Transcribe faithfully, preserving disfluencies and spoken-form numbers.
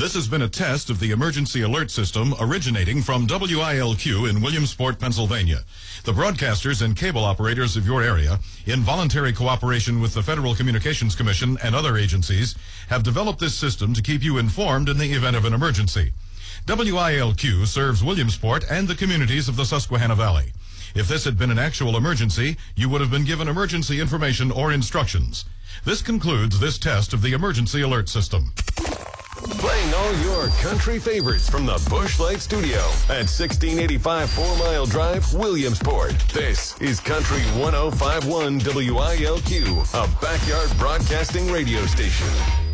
This has been a test of the emergency alert system originating from W I L Q in Williamsport, Pennsylvania. The broadcasters and cable operators of your area, in voluntary cooperation with the Federal Communications Commission and other agencies, have developed this system to keep you informed in the event of an emergency. W I L Q serves Williamsport and the communities of the Susquehanna Valley. If this had been an actual emergency, you would have been given emergency information or instructions. This concludes this test of the emergency alert system. Playing all your country favorites from the Busch Light Studio at sixteen eighty-five Four Mile Drive, Williamsport. This is Country one oh five point one W I L Q, a backyard broadcasting radio station.